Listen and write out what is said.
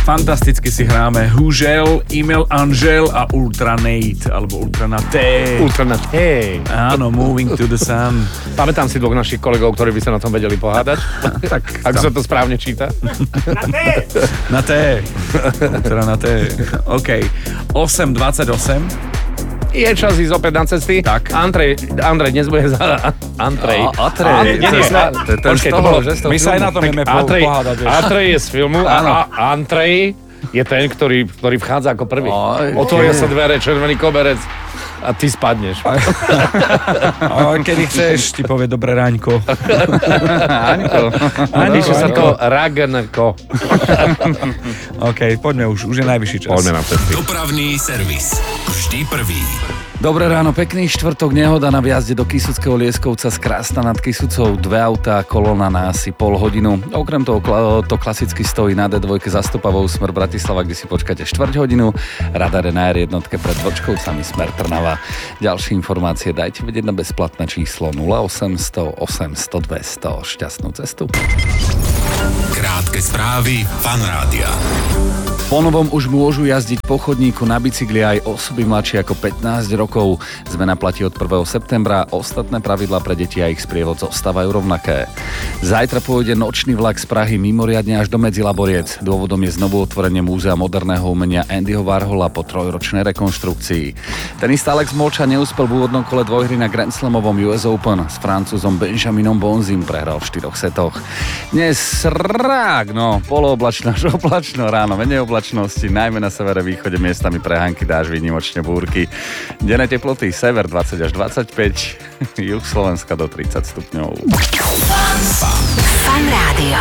fantasticky si hráme Hugel, Email Angel a Ultranate, alebo Ultranate. Ultranate. Áno, Moving to the Sun. Pamätám si dvoch našich kolegov, ktorí by sa na tom vedeli pohádať. Tak, ak sa to správne číta. Na T. Ultranate. OK. 8:28. Je čas ísť opäť na cesty. Tak. Andrej, dnes bude za... Andrej. My sa aj na tom vieme pohádať. Andrej je z filmu a Andrej je ten, ktorý vchádza ako prvý. Otvoria sa dvere, červený koberec a ty spadneš. Kedy chceš, ti povie dobré ráňko. Píše sa to Ragnko. OK, poďme už je najvyšší čas. Poďme na cesty. Dopravný servis. Vždy prvý. Dobré ráno, pekný štvrtok, nehoda na vjazde do Kysuckého Lieskovca z Krásna nad Kysucou, 2 autá, kolóna na asi pol hodinu. Okrem toho to klasicky stojí na D2 za Stopavou smer Bratislava, kde si počkáte 4 hodinu. Radare na R1 pred Vočkovcami smer Trnava. Ďalšie informácie dajte vedieť na bezplatné číslo 0800 800 200. Šťastnú cestu. Krátke správy Fan Rádia. Ponovom už môžu jazdiť po chodníku na bicykli aj osoby mladšie ako 15 rokov. Zmena platí od 1. septembra. Ostatné pravidlá pre deti a ich sprievod zostávajú rovnaké. Zajtra pôjde nočný vlak z Prahy mimoriadne až do Medzilaboriec. Dôvodom je znovu otvorenie Múzea moderného umenia Andyho Warhola po 3-ročnej rekonštrukcii. Tenista Alex Molča neúspel v úvodnom kole dvojhry na Grand Slamovom US Open. S Francúzom Benjaminom Bonzim prehral v 4 setoch. Dnes polooblačno až oblačno ráno, menej oblačnosti, najmä na severe východe miestami prehánky, dáž, výnimočne búrky. Denné teploty, sever 20 až 25, juh Slovenska do 30 stupňov. Fan Rádio.